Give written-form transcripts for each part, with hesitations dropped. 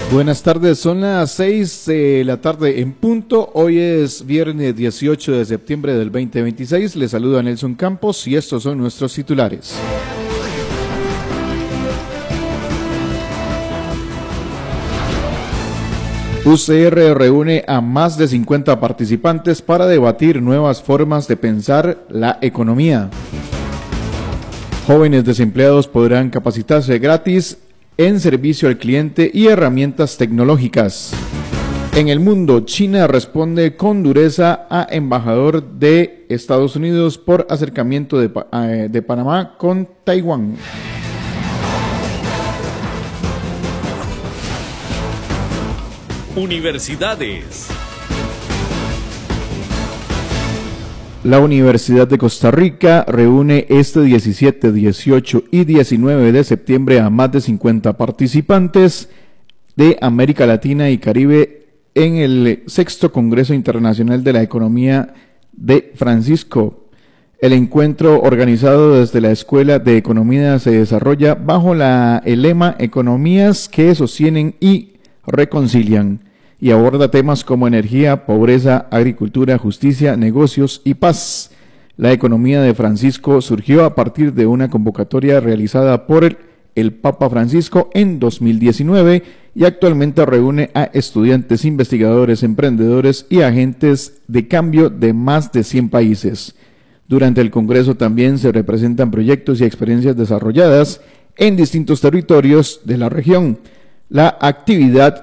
Buenas tardes, son las 6 de la tarde en punto. Hoy es viernes 18 de septiembre del 2026. Les saluda Nelson Campos y estos son nuestros titulares. UCR reúne a más de 50 participantes para debatir nuevas formas de pensar la economía. Jóvenes desempleados podrán capacitarse gratis en servicio al cliente y herramientas tecnológicas. En el mundo, China responde con dureza a embajador de Estados Unidos por acercamiento de Panamá con Taiwán. Universidades. La Universidad de Costa Rica reúne este 17, 18 y 19 de septiembre a más de 50 participantes de América Latina y Caribe en el 6º Congreso Internacional de la Economía de Francisco. El encuentro, organizado desde la Escuela de Economía, se desarrolla bajo el lema Economías que sostienen y reconcilian, y aborda temas como energía, pobreza, agricultura, justicia, negocios y paz. La economía de Francisco surgió a partir de una convocatoria realizada por el Papa Francisco en 2019 y actualmente reúne a estudiantes, investigadores, emprendedores y agentes de cambio de más de 100 países. Durante el Congreso también se representan proyectos y experiencias desarrolladas en distintos territorios de la región. La actividad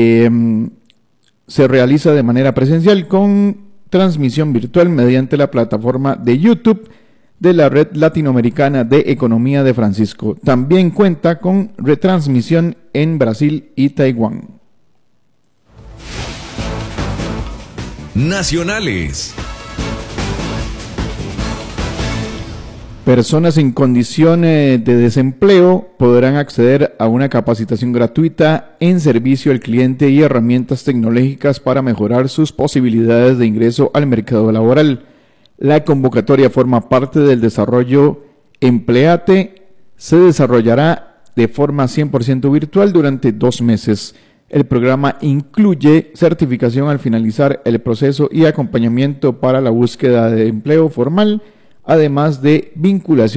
se realiza de manera presencial con transmisión virtual mediante la plataforma de YouTube de la Red Latinoamericana de Economía de Francisco. También cuenta con retransmisión en Brasil y Taiwán. Nacionales. Personas en condición de desempleo podrán acceder a una capacitación gratuita en servicio al cliente y herramientas tecnológicas para mejorar sus posibilidades de ingreso al mercado laboral. La convocatoria forma parte del desarrollo Empleate. Se desarrollará de forma 100% virtual durante 2 meses. El programa incluye certificación al finalizar el proceso y acompañamiento para la búsqueda de empleo formal, además de vinculación